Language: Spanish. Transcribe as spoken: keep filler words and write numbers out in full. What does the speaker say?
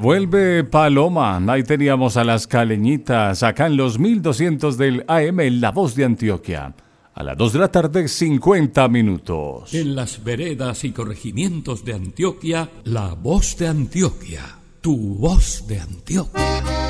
Vuelve Paloma, ahí teníamos a las caleñitas, acá en los mil doscientos del A M, en La Voz de Antioquia. A las dos de la tarde, cincuenta minutos. En las veredas y corregimientos de Antioquia, La Voz de Antioquia, tu voz de Antioquia.